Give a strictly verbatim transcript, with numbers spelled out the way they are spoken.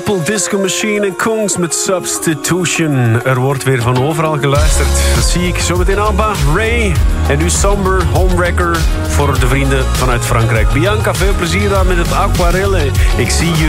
Purple Disco Machine en Kungs met Substitution. Er wordt weer van overal geluisterd. Dat zie ik. Zometeen Abba, Ray en nu Somber, Homewrecker voor de vrienden vanuit Frankrijk. Bianca, veel plezier daar met het aquarelle. Ik zie je.